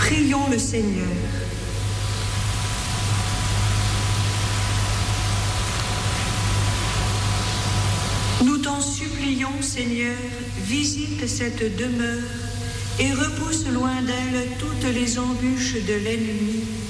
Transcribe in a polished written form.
Prions le Seigneur. Nous t'en supplions, Seigneur, visite cette demeure et repousse loin d'elle toutes les embûches de l'ennemi.